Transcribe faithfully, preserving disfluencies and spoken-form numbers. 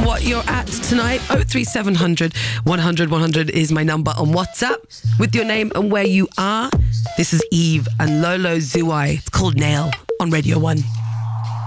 what you're at tonight. oh three seven hundred, one hundred, one hundred is my number on WhatsApp with your name and where you are. This is Eve and Lolo Zouai. It's called Nail on Radio one.